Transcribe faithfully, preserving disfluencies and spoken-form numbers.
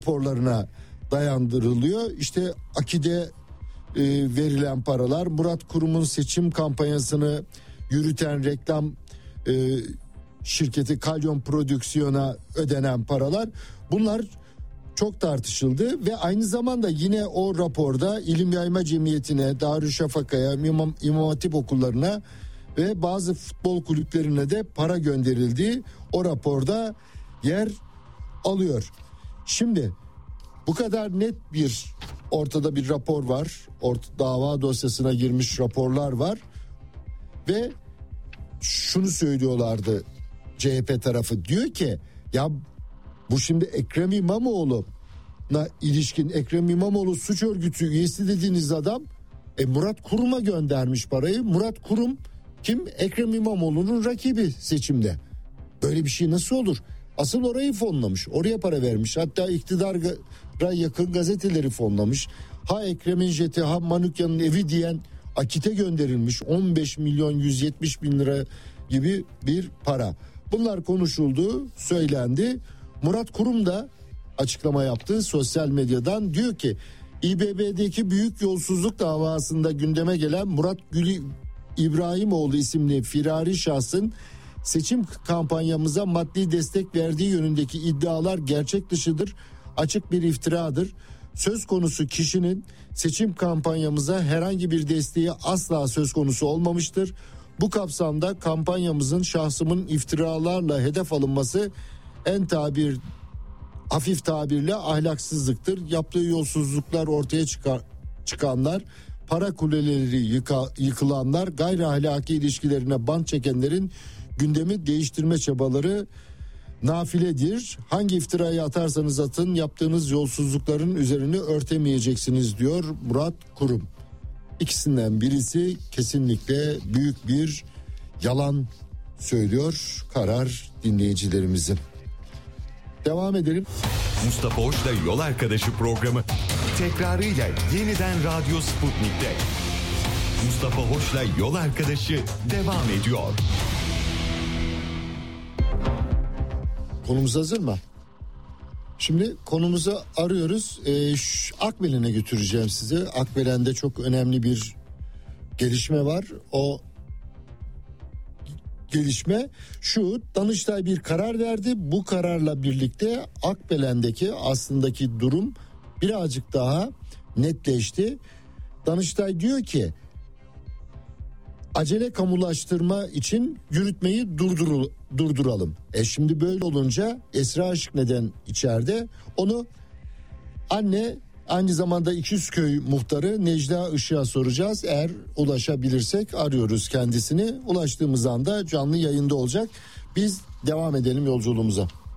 raporlarına dayandırılıyor. İşte Akide e, verilen paralar, Murat Kurum'un seçim kampanyasını yürüten reklam e, şirketi Kalyon Prodüksiyon'a ödenen paralar, bunlar çok tartışıldı ve aynı zamanda yine o raporda İlim Yayma Cemiyeti'ne, Darüşşafaka'ya, İmam, İmam Hatip okullarına ve bazı futbol kulüplerine de para gönderildiği o raporda yer alıyor. Şimdi bu kadar net bir ortada bir rapor var. Orta, dava dosyasına girmiş raporlar var ve şunu söylüyorlardı C H P tarafı, diyor ki ya bu şimdi Ekrem İmamoğlu'na ilişkin, Ekrem İmamoğlu suç örgütü üyesi dediğiniz adam e, Murat Kurum'a göndermiş parayı. Murat Kurum kim? Ekrem İmamoğlu'nun rakibi seçimde. Böyle bir şey nasıl olur? Asıl orayı fonlamış, oraya para vermiş, hatta iktidara yakın gazeteleri fonlamış. Ha Ekrem'in jeti, ha Manukya'nın evi diyen Akit'e gönderilmiş on beş milyon yüz yetmiş bin lira gibi bir para. Bunlar konuşuldu, söylendi. Murat Kurum da açıklama yaptı sosyal medyadan, diyor ki İBB'deki büyük yolsuzluk davasında gündeme gelen Murat Gülü İbrahimoğlu isimli firari şahsın seçim kampanyamıza maddi destek verdiği yönündeki iddialar gerçek dışıdır, açık bir iftiradır. Söz konusu kişinin seçim kampanyamıza herhangi bir desteği asla söz konusu olmamıştır. Bu kapsamda kampanyamızın şahsımın iftiralarla hedef alınması en tabir hafif tabirle ahlaksızlıktır. Yaptığı yolsuzluklar ortaya çıkar, çıkanlar, para kuleleri yıka, yıkılanlar, gayri ahlaki ilişkilerine bant çekenlerin gündemi değiştirme çabaları nafiledir. Hangi iftirayı atarsanız atın yaptığınız yolsuzlukların üzerini örtemeyeceksiniz, diyor Murat Kurum. İkisinden birisi kesinlikle büyük bir yalan söylüyor. Karar dinleyicilerimizin. Devam edelim. Mustafa Hoş'la Yol Arkadaşı programı tekrarıyla yeniden Radyo Sputnik'te. Mustafa Hoş'la Yol Arkadaşı devam ediyor. Konumuz hazır mı? Şimdi konumuzu arıyoruz. Ee, Akbelen'e götüreceğim sizi. Akbelen'de çok önemli bir gelişme var. O gelişme şu: Danıştay bir karar verdi. Bu kararla birlikte Akbelen'deki aslındaki durum birazcık daha netleşti. Danıştay diyor ki acele kamulaştırma için yürütmeyi durdurul, durduralım. E şimdi böyle olunca Esra Aşık neden içeride? Onu anne, aynı zamanda İkizköy muhtarı Necla Işık'a soracağız. Eğer ulaşabilirsek arıyoruz kendisini. Ulaştığımız anda canlı yayında olacak. Biz devam edelim yolculuğumuza.